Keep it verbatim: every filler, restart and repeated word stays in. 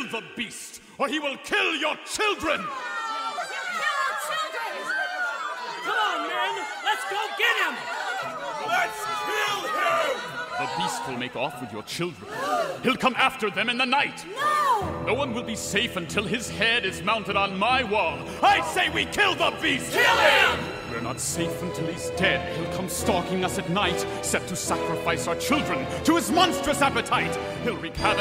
Kill the beast, or he will kill your children! Come on, men! Let's go get him! Let's kill him! The beast will make off with your children. He'll come after them in the night. No! No one will be safe until his head is mounted on my wall. I say we kill the beast! Kill him! We're not safe until he's dead. He'll come stalking us at night, set to sacrifice our children to his monstrous appetite. He'll wreak havoc